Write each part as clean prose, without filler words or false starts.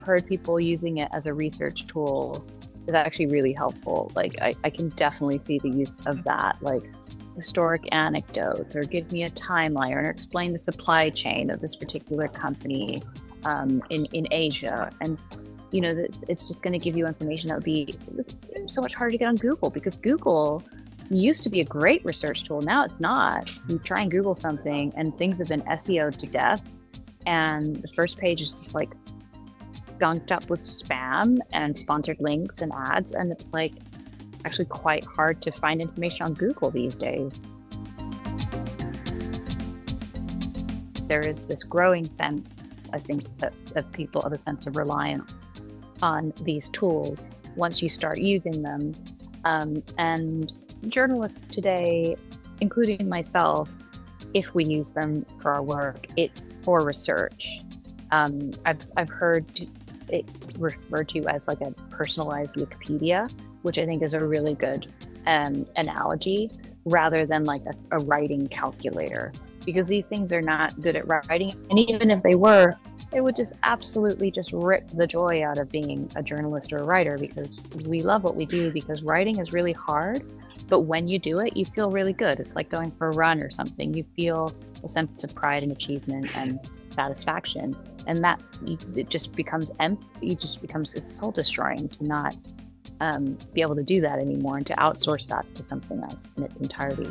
heard people using it as a research tool is actually really helpful. Like I can definitely see the use of that, like historic anecdotes, or give me a timeline, or explain the supply chain of this particular company in Asia. And it's just going to give you information that would be so much harder to get on Google, because Google used to be a great research tool. Now it's not. You try and Google something and things have been SEO'd to death, and the first page is just like gunked up with spam and sponsored links and ads, and it's like actually quite hard to find information on Google these days. There is this growing sense, I think, that people have a sense of reliance on these tools once you start using them. And journalists today, including myself, if we use them for our work, it's for research. I've heard it referred to as like a personalized Wikipedia, which I think is a really good analogy, rather than like a writing calculator, because these things are not good at writing. And even if they were, it would just absolutely just rip the joy out of being a journalist or a writer, because we love what we do, because writing is really hard. But when you do it, you feel really good. It's like going for a run or something. You feel a sense of pride and achievement and satisfaction. And that it just becomes empty. It just becomes soul destroying to not be able to do that anymore, and to outsource that to something else in its entirety.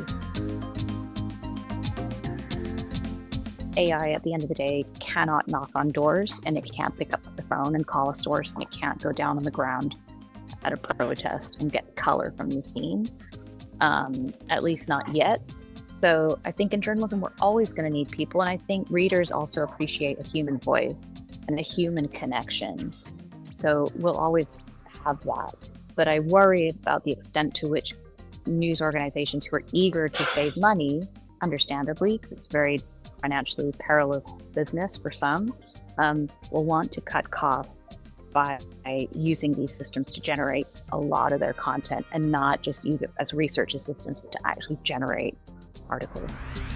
AI, at the end of the day, cannot knock on doors, and it can't pick up the phone and call a source, and it can't go down on the ground at a protest and get color from the scene, at least not yet. So I think in journalism, we're always going to need people, and I think readers also appreciate a human voice and a human connection. So we'll always have that. But I worry about the extent to which news organizations who are eager to save money, understandably, because it's very financially perilous business for some, will want to cut costs by using these systems to generate a lot of their content, and not just use it as research assistance, but to actually generate articles.